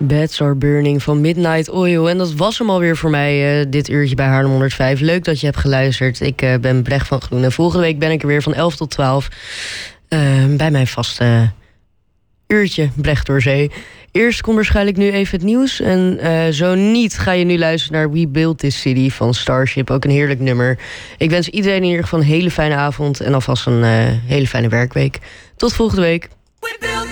Beds Are Burning van Midnight Oil. En dat was hem alweer voor mij, dit uurtje bij Haarlem 105. Leuk dat je hebt geluisterd. Ik ben Brecht van Groen. En volgende week ben ik er weer van 11 tot 12. Bij mijn vaste uurtje Brecht door Zee. Eerst komt waarschijnlijk nu even het nieuws. En zo niet ga je nu luisteren naar We Built This City van Starship. Ook een heerlijk nummer. Ik wens iedereen in ieder geval een hele fijne avond. En alvast een hele fijne werkweek. Tot volgende week.